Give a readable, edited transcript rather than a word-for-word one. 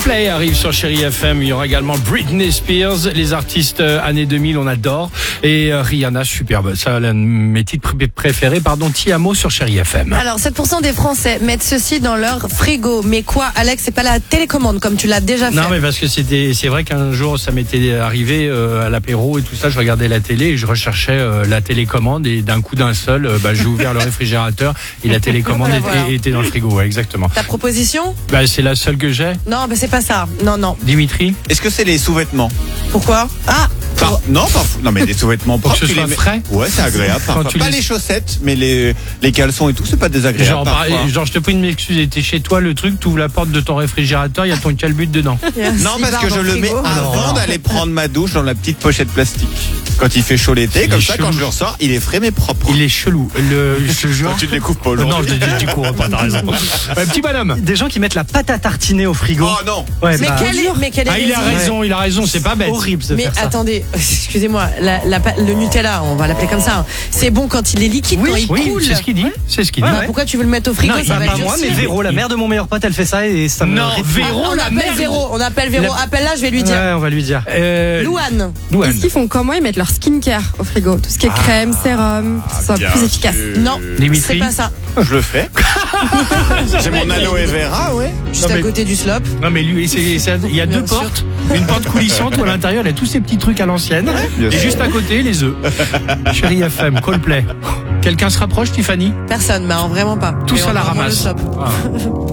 Coldplay arrive sur Chérie FM. Il y aura également Britney Spears, les artistes années 2000, on adore. Et Rihanna, superbe. Ça, l'un de mes titres préférés, Ti Amo sur Chérie FM. Alors, 7% des Français mettent ceci dans leur frigo. Mais quoi, Alex, c'est pas la télécommande comme tu l'as déjà fait. Non, mais parce que c'est vrai qu'un jour, ça m'était arrivé à l'apéro et tout ça. Je regardais la télé et je recherchais la télécommande et d'un coup d'un seul, j'ai ouvert le réfrigérateur et la télécommande était dans le frigo. Ouais, exactement. Ta proposition? C'est la seule que j'ai. Non, c'est pas ça. Non. Dimitri? Est-ce que c'est les sous-vêtements? Pourquoi? Non, mais des sous-vêtements Pour propres. que ce soit frais? Ouais, c'est agréable. Pas les chaussettes, mais les caleçons et tout, c'est pas désagréable. Genre, je te prie de m'excuser, t'es chez toi, le truc, tu ouvres la porte de ton réfrigérateur, il y a ton calbut dedans. Non, parce que je le mets avant d'aller prendre ma douche dans la petite pochette plastique. Quand il fait chaud l'été, comme ça, quand je le ressors, il est frais mais propre. Il est chelou. Je te jure. Tu ne les couvres pas aujourd'hui. Non, je te dis, tu cours pas, t'as raison. Petit bonhomme. Des gens qui mettent la pâte à tartiner au frigo. Oh non. Ouais, mais quelle est Il a raison, c'est pas bête. Horrible de Mais faire ça. attendez, excusez-moi, le Nutella, on va l'appeler comme ça. C'est bon quand il est liquide, quand il coule. C'est ce qu'il dit. C'est ce qu'il dit. Pourquoi tu veux le mettre au frigo? Non, Ça va pas être moi, mais durci. Véro, la mère de mon meilleur pote, elle fait ça et ça me. Non, Véro, On la appelle mère. Véro. On appelle Véro. Appelle-la, je vais lui dire. Ouais, on va lui dire. Louane. Est-ce qu'ils font comment? Ils mettent leur skincare au frigo. Tout ce qui est crème, sérum, que ce soit plus efficace. Non, Dimitri. c'est pas ça. Je le fais. J'ai mon aloe vera, ouais. Juste à côté du slop. Non, mais lui, il y a deux portes. Une porte coulissante où à l'intérieur, il y a tous ces petits trucs à l'ancienne. bien Et sûr. juste à côté, les œufs. Chérie FM, Coldplay. Quelqu'un se rapproche, Tiffany? Personne, vraiment pas. Tous Mais à la on prend le ramasse. slop.